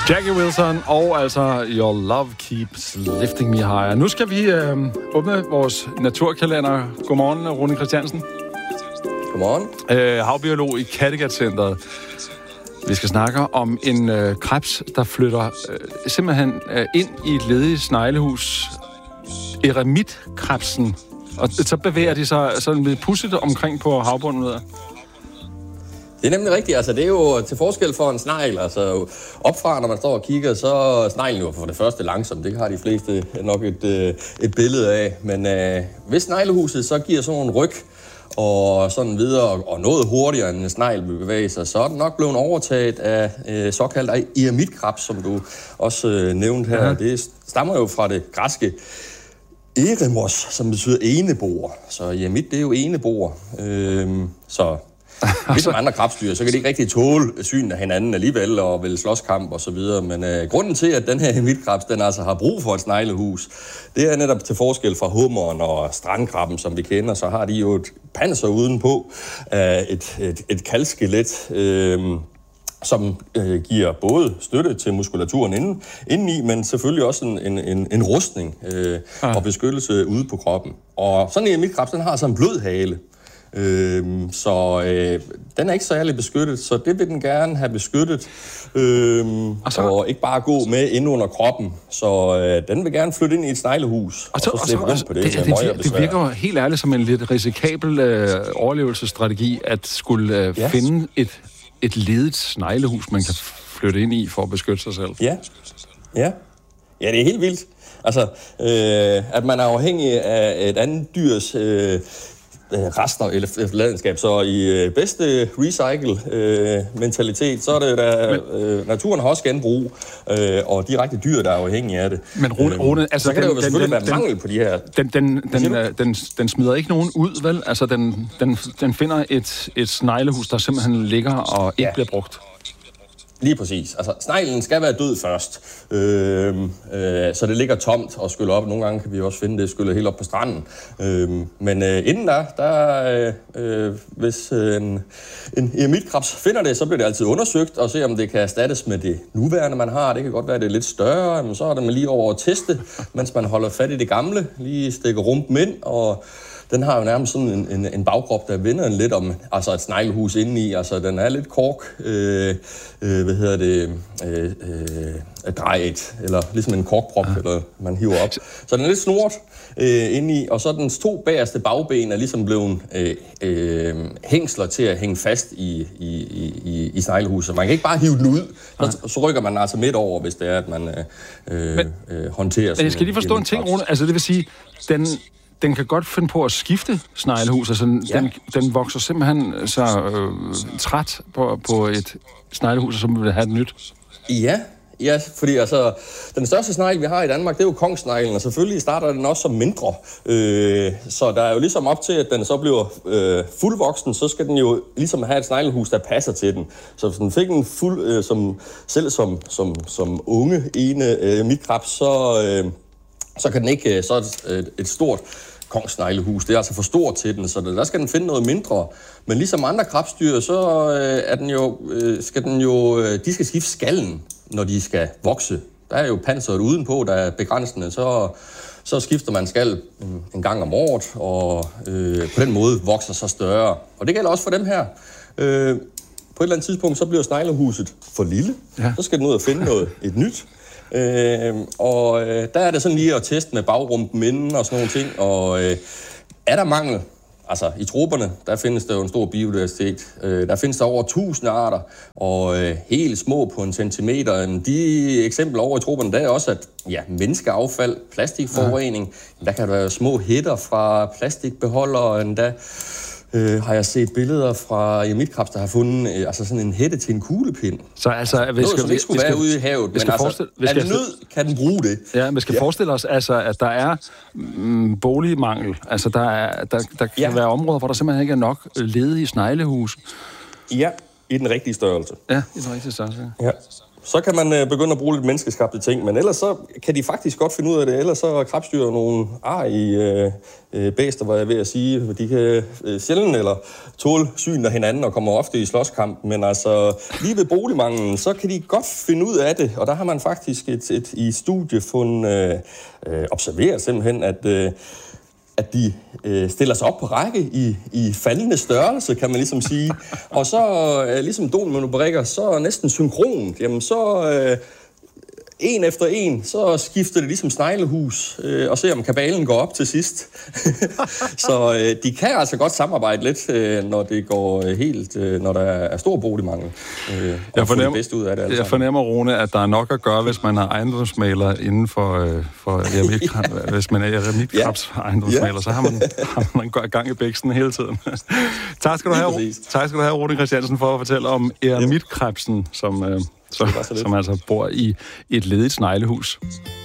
Jackie Wilson og altså Your Love Keeps Lifting Me Higher. Nu skal vi åbne vores naturkalender. Godmorgen, Rune Christiansen. Godmorgen. Havbiolog i Kattegat-centret. Vi skal snakke om en krebs, der flytter simpelthen ind i et ledigt sneglehus. Eremitkrebsen. Og så bevæger de sig sådan lidt pudset omkring på havbunden. Det er nemlig rigtigt. Altså, det er jo til forskel for en snegl. Altså, opfra, når man står og kigger, så er sneglen jo for det første langsomt. Det har de fleste nok et billede af. Men hvis sneglehuset så giver sådan en ryg og sådan videre, og noget hurtigere end en snegl vil bevæge sig, så er den nok blevet overtaget af såkaldt eremitkrebs, som du også nævnte her. Ja. Det stammer jo fra det græske eremos, som betyder eneboer. Så eremit, det er jo eneboer. Så ligesom andre krebsdyr, så kan de ikke rigtig tåle synet af hinanden alligevel, og vil slåskamp og så videre. Men grunden til, at den her eremitkrebs, den altså har brug for et sneglehus, det er netop til forskel fra hummeren og strandkrabben, som vi kender, så har de jo et panser udenpå, et kalkskelet, som giver både støtte til muskulaturen indeni, men selvfølgelig også en rustning og beskyttelse ude på kroppen. Og sådan en eremitkrebs, den har så en blød hale. Så den er ikke særlig beskyttet, så det vil den gerne have beskyttet, og ikke bare gå med ind under kroppen. Så den vil gerne flytte ind i et sneglehus, og så slippe rundt på det. Det virker helt ærligt som en lidt risikabel overlevelsesstrategi, at skulle finde et ledigt sneglehus, man kan flytte ind i for at beskytte sig selv. Ja, det er helt vildt. Altså, at man er afhængig af et andet dyrs rester eller efterladenskab, så i bedste recycle-mentalitet, så er det da, naturen har også genbrug, og direkte dyr, der er afhængige af det. Men Rune, altså så kan det jo selvfølgelig være mangel på de her. Den smider ikke nogen ud, vel? Altså, den finder et sneglehus, der simpelthen ligger og ikke bliver brugt. Lige præcis. Altså, sneglen skal være død først, så det ligger tomt og skyller op. Nogle gange kan vi også finde det skyller helt op på stranden. Men inden hvis en eremitkrebs finder det, så bliver det altid undersøgt og se, om det kan erstattes med det nuværende, man har. Det kan godt være, at det er lidt større, men så er det man lige over at teste, mens man holder fat i det gamle, lige stikker rumpen ind, og den har jo nærmest sådan en bagkrop, der vender en lidt om, altså et sneglehus indeni. Altså, den er lidt drejet, eller ligesom en korkprop, eller man hiver op. Så den er lidt snort indeni, og så den 2 bagerste bagben er ligesom blevet hængsler til at hænge fast i sneglehuset. Man kan ikke bare hive den ud, så rykker man altså midt over, hvis det er, at man håndterer sådan. Men jeg skal lige forstå en ting, Rune. Altså, det vil sige, den kan godt finde på at skifte sneglehus. Altså, den vokser simpelthen så træt på et sneglehus, som vil have et nyt. Ja, fordi altså, den største snegl, vi har i Danmark, det er jo kongsneglen, og selvfølgelig starter den også som mindre. Så der er jo ligesom op til, at den så bliver fuldvoksen, så skal den jo ligesom have et sneglehus, der passer til den. Så hvis den fik en som unge eremitkrebs, så kan den ikke, så et stort kongsneglehus, det er altså for stort til den, så der skal den finde noget mindre. Men ligesom andre krebsdyr, så er den jo, de skal skifte skallen, når de skal vokse. Der er jo panseret udenpå, der er begrænsende, så skifter man skal en gang om året, og på den måde vokser så større. Og det gælder også for dem her. På et eller andet tidspunkt, så bliver sneglehuset for lille. Ja. Så skal den ud og finde et nyt. Og der er det sådan lige at teste med bagrumpen inden og sådan nogle ting, og er der mangel, altså i troperne, der findes der jo en stor biodiversitet, der findes der over 1000 arter, og helt små på 1 centimeter. De eksempler over i troperne, der er også, at menneskeaffald, plastikforurening, der kan være små hætter fra plastikbeholdere, endda har jeg set billeder fra eremitkrebs, der har fundet altså sådan en hætte til en kuglepind. Så altså, som ikke skulle være ude i havet, men altså, er det nød, kan den bruge det. Ja, vi skal forestille os, altså, at der er boligmangel. Altså, der kan være områder, hvor der simpelthen ikke er nok ledige sneglehus. Ja, i den rigtige størrelse. Ja, i den rigtige størrelse. Ja. Så kan man begynde at bruge lidt menneskeskabte ting, men ellers så kan de faktisk godt finde ud af det. Ellers så er krebsdyr nogle bæster, var jeg ved at sige. De kan sjældent eller tåle syn af hinanden og kommer ofte i slåskamp. Men altså, lige ved boligmanglen, så kan de godt finde ud af det. Og der har man faktisk i studiefund observeret simpelthen, at de stiller sig op på række i faldende størrelse, kan man ligesom sige. Og så, ligesom dominobrikker, så næsten synkront. Jamen, så en efter en, så skifter det ligesom sneglehus, og ser om kabalen går op til sidst. Så de kan altså godt samarbejde lidt, når det går helt, når der er stor boligmangel. Jeg fornemmer, Rune, at der er nok at gøre, hvis man har ejendomsmægler inden for hvis man er eremitkrebs ejendomsmægler, så har man gang i bæksten hele tiden. Tak skal du have, Rune Christiansen, for at fortælle om eremitkrebsen, som altså bor i et ledigt sneglehus.